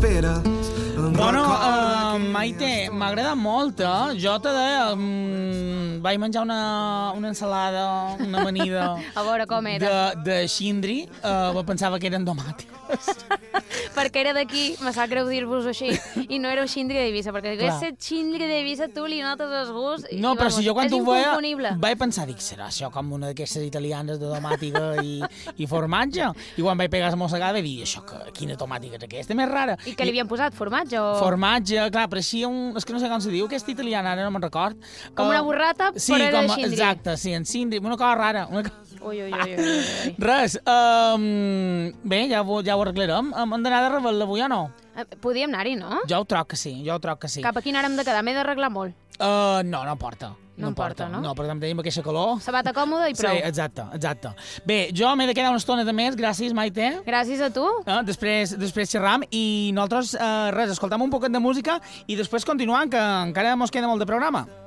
espera. Bueno, Maite, m'ha agradat molt, Jo te deia, vaig menjar una ensalada, una amanida... A veure com era. De xindri, pensava que eren domàtiques. Perquè era d'aquí, me sap greu dir-vos així, i no era el xindri d'Eivissa, perquè si hagués set xindri d'Eivissa tu li notes el gust i, No, però vamos, si jo quan és ho veia inconfonible. vaig pensar, serà això com una d'aquestes italianes de tomàtica i formatge? I quan vaig pegar la mossegada vaig dir, això, quina tomàtica és aquesta? Més rara. I què li havien posat, formatge o...? Formatge, clar, pareixia és que no sé com se diu, aquesta italiana, ara no me'n record. Com una burrata, sí, però era com, de xindri. Exacte, sí, en xindri, una cosa rara. Ui, ui, ui, ui. Res, bé, ja ho arreglarem. Hem d'anar de rebel avui o no? Podíem anar-hi, no? Jo ho troc que sí, Cap a quina hora hem de quedar? M'he d'arreglar molt. No porta. No porta, no? No, perquè tenim aquesta calor. Sabata còmoda i prou. Sí, exacte. Bé, jo m'he de quedar una estona de més, gràcies, Maite. Gràcies a tu. Després xerram i nosaltres, escoltam un poquet de música i després continuam, que encara mos queda molt de programa.